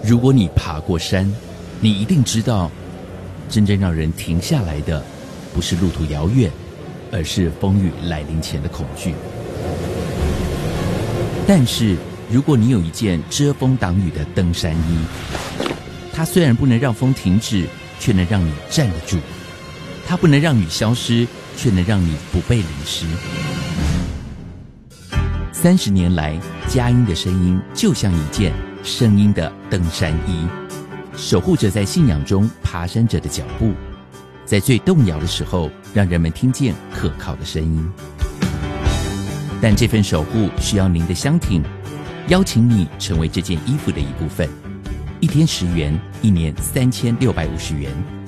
如果你爬过山，你一定知道，真正让人停下来的，不是路途遥远，而是风雨来临前的恐惧。但是，如果你有一件遮风挡雨的登山衣，它虽然不能让风停止，却能让你站得住；它不能让雨消失，却能让你不被淋湿。30年来，佳音的声音就像一件声音的登山衣，守护着在信仰中爬山者的脚步，在最动摇的时候，让人们听见可靠的声音。但这份守护需要您的相挺，邀请你成为这件衣服的一部分。1天10元，1年3650元，